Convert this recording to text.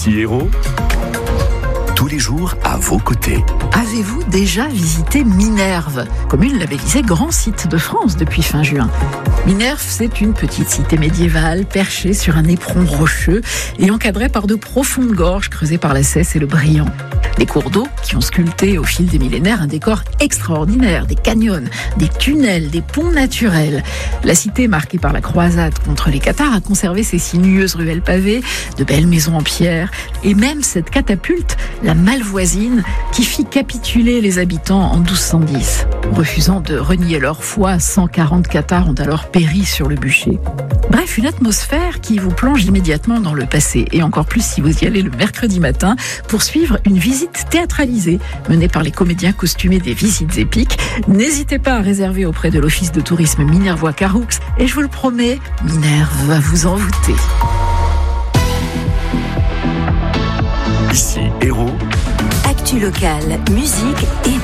Ici Hérault, tous les jours à vos côtés. Avez-vous déjà visité Minerve, commune labellisée Grand Site de France depuis fin juin? Minerve, c'est une petite cité médiévale perchée sur un éperon rocheux et encadrée par de profondes gorges creusées par la Cesse et le Briand. Des cours d'eau qui ont sculpté au fil des millénaires un décor extraordinaire, des canyons, des tunnels, des ponts naturels. La cité, marquée par la croisade contre les Cathares, a conservé ses sinueuses ruelles pavées, de belles maisons en pierre et même cette catapulte, la Malvoisine, qui fit capituler les habitants en 1210. Refusant de renier leur foi, 140 Cathares ont alors péri sur le bûcher. Bref, une atmosphère qui vous plonge immédiatement dans le passé, et encore plus si vous y allez le mercredi matin pour suivre une visite théâtralisée menée par les comédiens costumés des Visites épiques. N'hésitez pas à réserver auprès de l'office de tourisme Minervois-Caroux, et je vous le promets, Minerve va vous envoûter. Ici Hérault, Actu locale, musique et